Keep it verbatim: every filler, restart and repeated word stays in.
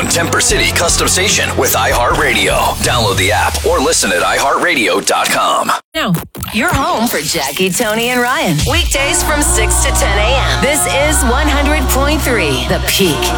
own Temper City custom station with iHeartRadio. Download the app or listen at i heart radio dot com. Now, you're home for Jackie, Tony, and Ryan. Weekdays from six to ten a.m. This is one hundred point three The Peak.